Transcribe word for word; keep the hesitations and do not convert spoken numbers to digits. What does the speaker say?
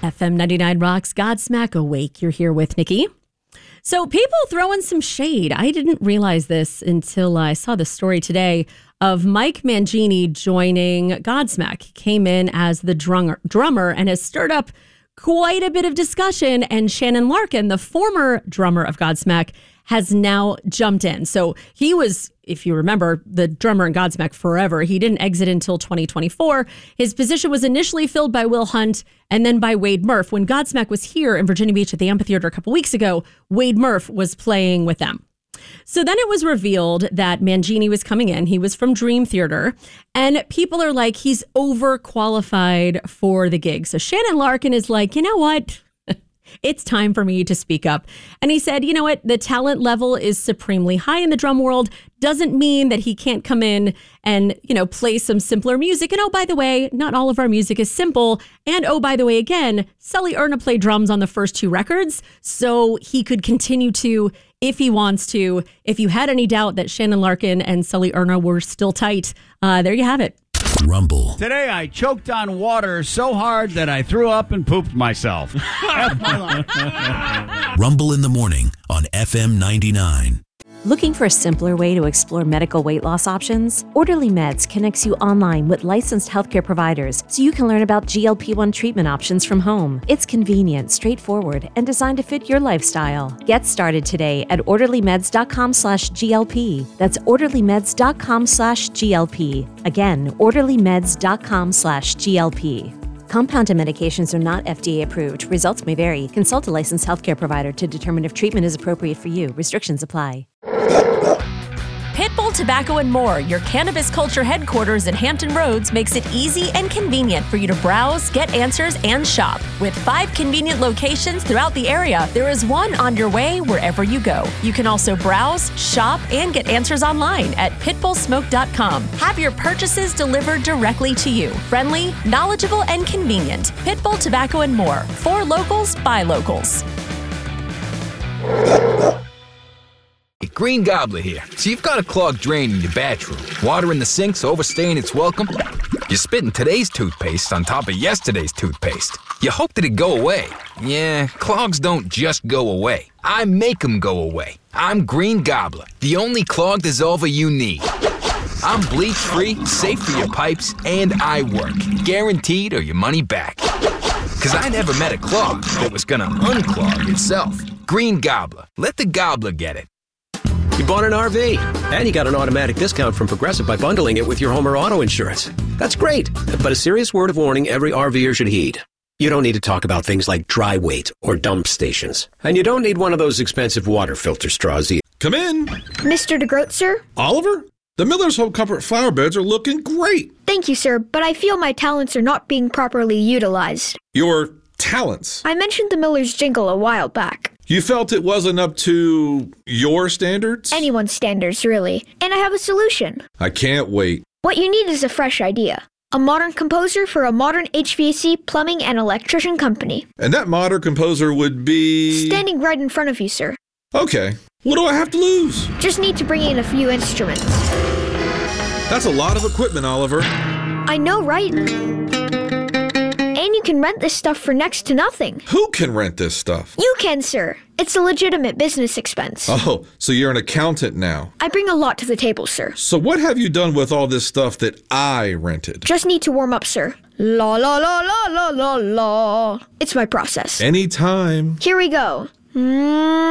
F M ninety-nine Rocks, Godsmack Awake. You're here with Nikki. So people throwing some shade. I didn't realize this until I saw the story today of Mike Mangini joining Godsmack. He came in as the drummer, drummer and has stirred up quite a bit of discussion. And Shannon Larkin, the former drummer of Godsmack, has now jumped in. So he was, if you remember, the drummer in Godsmack forever. He didn't exit until twenty twenty-four. His position was initially filled by Will Hunt and then by Wade Murph. When Godsmack was here in Virginia Beach at the amphitheater a couple weeks ago, Wade Murph was playing with them. So then it was revealed that Mangini was coming in. He was from Dream Theater. And people are like, he's overqualified for the gig. So Shannon Larkin is like, you know what? It's time for me to speak up. And he said, you know what? The talent level is supremely high in the drum world. Doesn't mean that he can't come in and, you know, play some simpler music. And oh, by the way, not all of our music is simple. And oh, by the way, again, Sully Erna played drums on the first two records. So he could continue to, if he wants to. If you had any doubt that Shannon Larkin and Sully Erna were still tight, uh, there you have it. Rumble. Today I choked on water so hard that I threw up and pooped myself. Rumble in the morning on F M ninety-nine. Looking for a simpler way to explore medical weight loss options? Orderly Meds connects you online with licensed healthcare providers so you can learn about G L P one treatment options from home. It's convenient, straightforward, and designed to fit your lifestyle. Get started today at orderlymeds.com slash GLP. That's orderlymeds.com slash GLP. Again, orderlymeds.com slash GLP. Compounded medications are not F D A approved. Results may vary. Consult a licensed healthcare provider to determine if treatment is appropriate for you. Restrictions apply. Pitbull Tobacco and More, your cannabis culture headquarters in Hampton Roads, makes it easy and convenient for you to browse, get answers, and shop. With five convenient locations throughout the area, there is one on your way wherever you go. You can also browse, shop, and get answers online at pitbull smoke dot com. Have your purchases delivered directly to you. Friendly, knowledgeable, and convenient. Pitbull Tobacco and More. For locals, by locals. Green Gobbler here. So you've got a clogged drain in your bathroom. Water in the sink's overstaying its welcome. You're spitting today's toothpaste on top of yesterday's toothpaste. You hope that it'd go away. Yeah, clogs don't just go away. I make them go away. I'm Green Gobbler, the only clog dissolver you need. I'm bleach-free, safe for your pipes, and I work. Guaranteed or your money back. Because I never met a clog that was gonna unclog itself. Green Gobbler. Let the gobbler get it. You bought an R V, and you got an automatic discount from Progressive by bundling it with your home or auto insurance. That's great, but a serious word of warning every RVer should heed. You don't need to talk about things like dry weight or dump stations. And you don't need one of those expensive water filter straws either. Come in. Mister DeGroat, sir? Oliver? The Miller's Home Comfort flower beds are looking great. Thank you, sir, but I feel my talents are not being properly utilized. Your talents? I mentioned the Miller's jingle a while back. You felt it wasn't up to your standards? Anyone's standards, really. And I have a solution. I can't wait. What you need is a fresh idea. A modern composer for a modern H V A C, plumbing, and electrician company. And that modern composer would be... standing right in front of you, sir. Okay. What do I have to lose? Just need to bring in a few instruments. That's a lot of equipment, Oliver. I know, right? And you can rent this stuff for next to nothing. Who can rent this stuff? You can, sir. It's a legitimate business expense. Oh, so you're an accountant now. I bring a lot to the table, sir. So what have you done with all this stuff that I rented? Just need to warm up, sir. La la la la la la la. It's my process. Anytime. Here we go. Mm.